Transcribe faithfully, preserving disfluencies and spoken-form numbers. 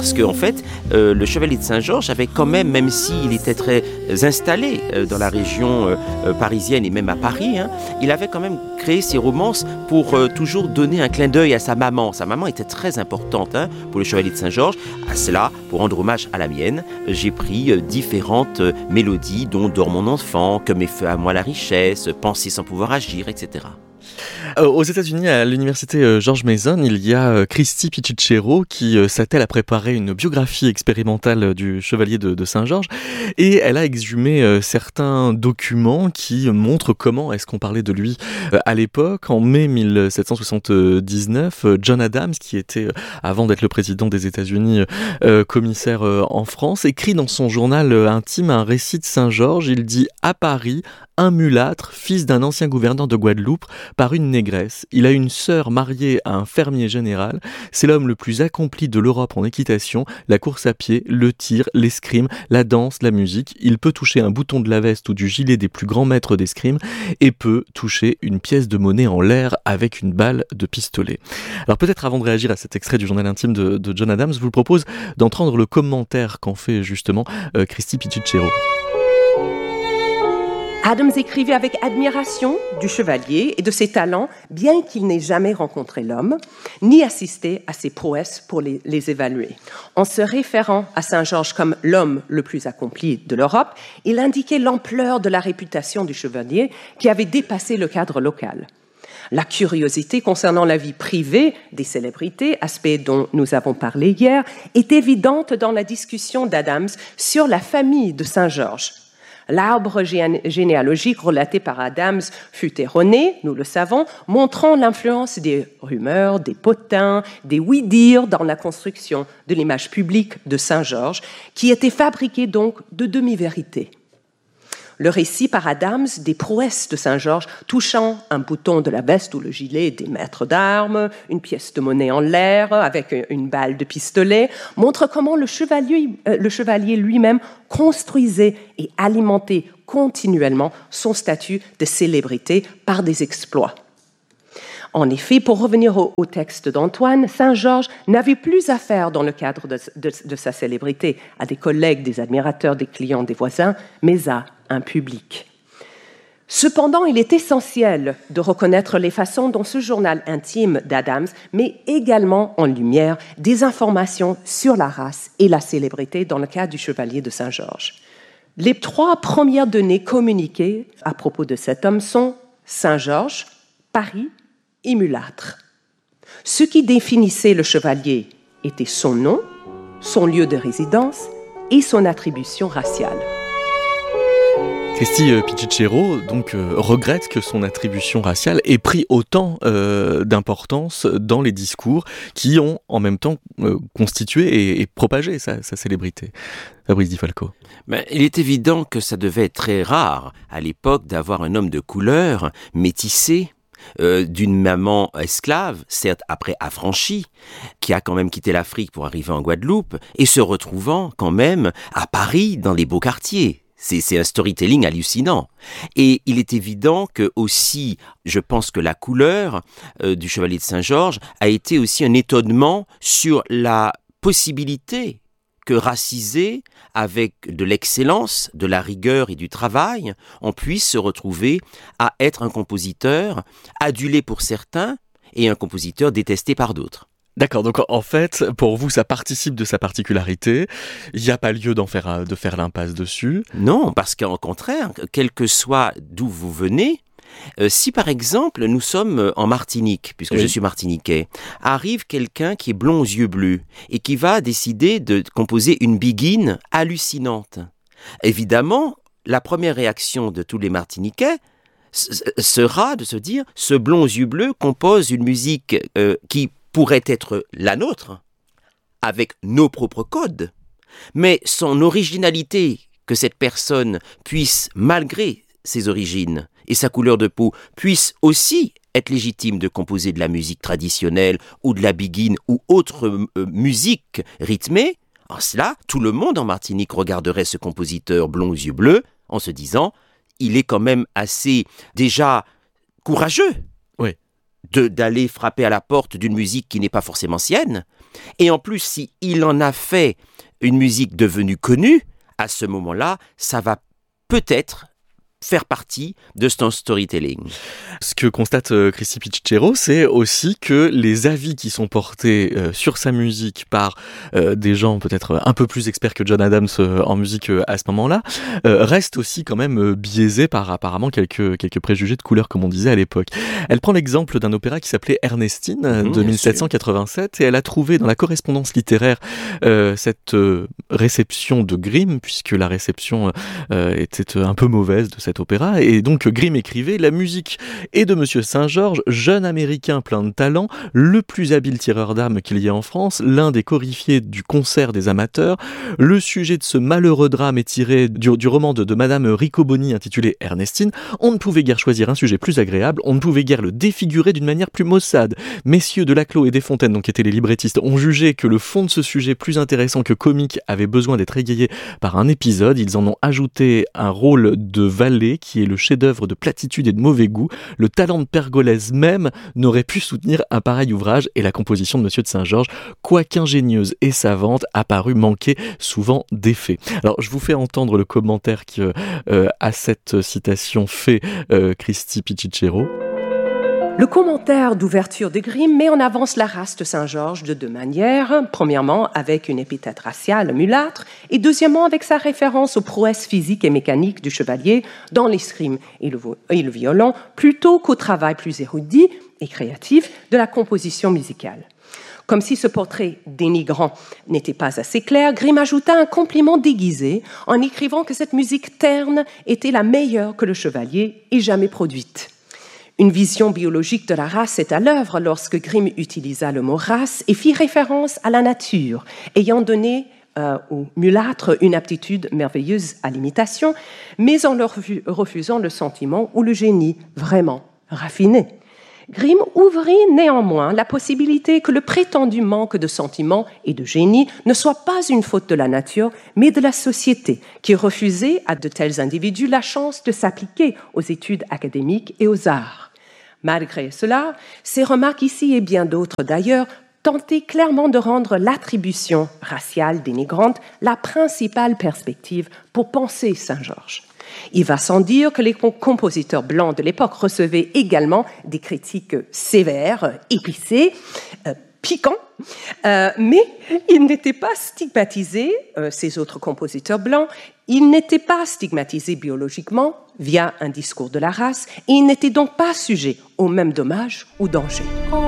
parce qu'en en fait, euh, le Chevalier de Saint-Georges avait quand même, même s'il était très installé euh, dans la région euh, parisienne et même à Paris, hein, il avait quand même créé ses romances pour euh, toujours donner un clin d'œil à sa maman. Sa maman était très importante hein, pour le Chevalier de Saint-Georges. À cela, pour rendre hommage à la mienne, j'ai pris euh, différentes euh, mélodies, dont Dors mon enfant, Que met feu à moi la richesse, Penser sans pouvoir agir, et cetera. Euh, aux États-Unis, à l'université euh, George Mason, il y a euh, Christy Pichichero qui euh, s'attelle à préparer une biographie expérimentale euh, du Chevalier de, de Saint-Georges, et elle a exhumé euh, certains documents qui montrent comment est-ce qu'on parlait de lui euh, à l'époque. En mai dix-sept cent soixante-dix-neuf, euh, John Adams, qui était, euh, avant d'être le président des États-Unis, euh, commissaire euh, en France, écrit dans son journal euh, intime un récit de Saint-Georges. Il dit « À Paris, un mulâtre, fils d'un ancien gouverneur de Guadeloupe, par une négresse. Il a une sœur mariée à un fermier général. C'est l'homme le plus accompli de l'Europe en équitation, la course à pied, le tir, l'escrime, la danse, la musique. Il peut toucher un bouton de la veste ou du gilet des plus grands maîtres d'escrime et peut toucher une pièce de monnaie en l'air avec une balle de pistolet. » Alors peut-être avant de réagir à cet extrait du journal intime de, de John Adams, je vous propose d'entendre le commentaire qu'en fait justement euh, Christy Pichichero. Adams écrivait avec admiration du chevalier et de ses talents, bien qu'il n'ait jamais rencontré l'homme, ni assisté à ses prouesses pour les, les évaluer. En se référant à Saint-Georges comme l'homme le plus accompli de l'Europe, il indiquait l'ampleur de la réputation du chevalier qui avait dépassé le cadre local. La curiosité concernant la vie privée des célébrités, aspect dont nous avons parlé hier, est évidente dans la discussion d'Adams sur la famille de Saint-Georges. L'arbre généalogique relaté par Adams fut erroné, nous le savons, montrant l'influence des rumeurs, des potins, des oui-dire dans la construction de l'image publique de Saint-Georges, qui était fabriquée donc de demi-vérités. Le récit par Adams des prouesses de Saint-Georges touchant un bouton de la veste ou le gilet des maîtres d'armes, une pièce de monnaie en l'air avec une balle de pistolet, montre comment le chevalier, euh, le chevalier lui-même construisait et alimentait continuellement son statut de célébrité par des exploits. En effet, pour revenir au, au texte d'Antoine, Saint-Georges n'avait plus affaire dans le cadre de, de, de sa célébrité à des collègues, des admirateurs, des clients, des voisins, mais à un public. Cependant, il est essentiel de reconnaître les façons dont ce journal intime d'Adams met également en lumière des informations sur la race et la célébrité dans le cas du Chevalier de Saint-Georges. Les trois premières données communiquées à propos de cet homme sont Saint-Georges, Paris et mulâtre. Ce qui définissait le chevalier était son nom, son lieu de résidence et son attribution raciale. Christy Pichichero donc euh, regrette que son attribution raciale ait pris autant euh, d'importance dans les discours qui ont en même temps euh, constitué et, et propagé sa, sa célébrité. Fabrice Di Falco. Ben, il est évident que ça devait être très rare à l'époque d'avoir un homme de couleur métissé, Euh, d'une maman esclave, certes après affranchie, qui a quand même quitté l'Afrique pour arriver en Guadeloupe, et se retrouvant quand même à Paris, dans les beaux quartiers. C'est, c'est un storytelling hallucinant. Et il est évident que aussi, je pense que la couleur euh, du Chevalier de Saint-Georges a été aussi un étonnement sur la possibilité que racisé, avec de l'excellence, de la rigueur et du travail, on puisse se retrouver à être un compositeur adulé pour certains et un compositeur détesté par d'autres. D'accord, donc en fait, pour vous, ça participe de sa particularité. Il n'y a pas lieu d'en faire, de faire l'impasse dessus. Non, parce qu'au contraire, quel que soit d'où vous venez, Euh, si par exemple nous sommes en Martinique, puisque oui. je suis martiniquais, arrive quelqu'un qui est blond aux yeux bleus et qui va décider de composer une biguine hallucinante. Évidemment, la première réaction de tous les Martiniquais s- sera de se dire « ce blond aux yeux bleus compose une musique euh, qui pourrait être la nôtre, avec nos propres codes, mais son originalité, que cette personne puisse, malgré ses origines et sa couleur de peau, puisse aussi être légitime de composer de la musique traditionnelle ou de la biguine ou autre euh, musique rythmée. En cela, tout le monde en Martinique regarderait ce compositeur blond aux yeux bleus en se disant il est quand même assez déjà courageux oui. de, d'aller frapper à la porte d'une musique qui n'est pas forcément sienne. Et en plus, si il en a fait une musique devenue connue, à ce moment-là, ça va peut-être faire partie de son storytelling. Ce que constate euh, Cristi Pichichero, c'est aussi que les avis qui sont portés euh, sur sa musique par euh, des gens peut-être un peu plus experts que John Adams euh, en musique euh, à ce moment-là, euh, restent aussi quand même euh, biaisés par apparemment quelques, quelques préjugés de couleur, comme on disait à l'époque. Elle prend l'exemple d'un opéra qui s'appelait Ernestine, mmh, de dix-sept cent quatre-vingt-sept, et elle a trouvé dans la correspondance littéraire euh, cette euh, réception de Grimm, puisque la réception euh, était un peu mauvaise de cet opéra, et donc Grimm écrivait « La musique est de Monsieur Saint-Georges, jeune américain plein de talent, le plus habile tireur d'armes qu'il y ait en France, l'un des coryphiés du concert des amateurs. Le sujet de ce malheureux drame est tiré du, du roman de, de Madame Riccoboni intitulé Ernestine. On ne pouvait guère choisir un sujet plus agréable, on ne pouvait guère le défigurer d'une manière plus maussade. Messieurs Delaclos et Desfontaines, donc qui étaient les librettistes, ont jugé que le fond de ce sujet plus intéressant que comique avait besoin d'être égayé par un épisode. Ils en ont ajouté un rôle de valet qui est le chef-d'œuvre de platitude et de mauvais goût. Le talent de Pergolèse même n'aurait pu soutenir un pareil ouvrage, et la composition de Monsieur de Saint-Georges, quoiqu'ingénieuse et savante, a paru manquer souvent d'effet. Alors, je vous fais entendre le commentaire que euh, à cette citation fait euh, Cristi Pichichero. Le commentaire d'ouverture de Grimm met en avance la race de Saint-Georges de deux manières. Premièrement, avec une épithète raciale mulâtre, et deuxièmement, avec sa référence aux prouesses physiques et mécaniques du chevalier dans l'escrime et le, et le violon, plutôt qu'au travail plus érudit et créatif de la composition musicale. Comme si ce portrait dénigrant n'était pas assez clair, Grimm ajouta un compliment déguisé en écrivant que cette musique terne était la meilleure que le chevalier ait jamais produite. Une vision biologique de la race est à l'œuvre lorsque Grimm utilisa le mot race et fit référence à la nature, ayant donné euh, aux mulâtres une aptitude merveilleuse à l'imitation, mais en leur refusant le sentiment ou le génie vraiment raffiné. Grimm ouvrit néanmoins la possibilité que le prétendu manque de sentiment et de génie ne soit pas une faute de la nature, mais de la société, qui refusait à de tels individus la chance de s'appliquer aux études académiques et aux arts. Malgré cela, ces remarques ici et bien d'autres d'ailleurs tentaient clairement de rendre l'attribution raciale dénigrante la principale perspective pour penser Saint-Georges. Il va sans dire que les compositeurs blancs de l'époque recevaient également des critiques sévères, épicées, euh, piquants, euh, mais ils n'étaient pas stigmatisés, euh, ces autres compositeurs blancs, ils n'étaient pas stigmatisés biologiquement via un discours de la race, et ils n'étaient donc pas sujets aux mêmes dommages ou dangers.